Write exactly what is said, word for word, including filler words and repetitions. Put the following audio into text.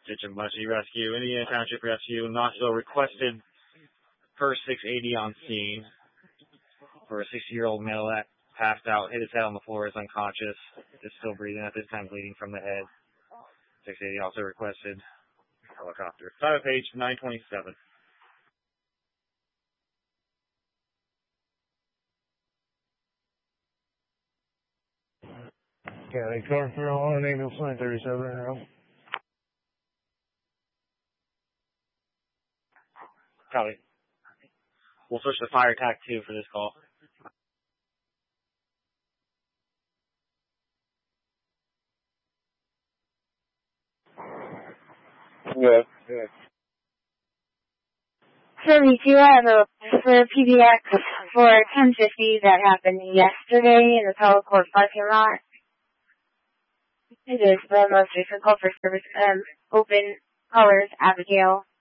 Chichibushi Rescue, Indiana Township Rescue, Knoxville requested first six eighty on scene for a sixty-year-old male that passed out, hit his head on the floor, is unconscious, is still breathing, at this time bleeding from the head. six eighty also requested helicopter. Five page nine twenty-seven. County car through on ambulance nine thirty-seven right now. Copy. We'll switch to fire attack two for this call. Yeah, yeah. So we do have a for P B X for ten fifty that happened yesterday in the Pelicourt parking lot. It is the most recent call for service. Um, open colors, Abigail.